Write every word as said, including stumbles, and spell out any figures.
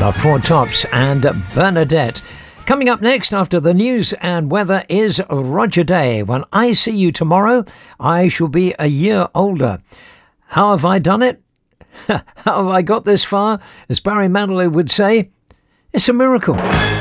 The Four Tops and Bernadette. Coming up next after the news and weather is Roger Day. When I see you tomorrow, I shall be a year older. How have I done it? How have I got this far? As Barry Manilow would say, it's a miracle.